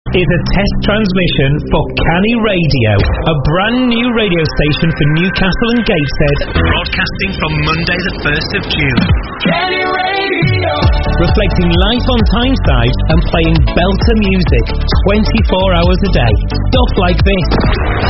is a test transmission for Canny Radio, a brand new radio station for Newcastle and Gateshead, broadcasting from Monday the 1st of June. Canny Radio! Reflecting life on Tyneside and playing belter music 24 hours a day. Stuff like this.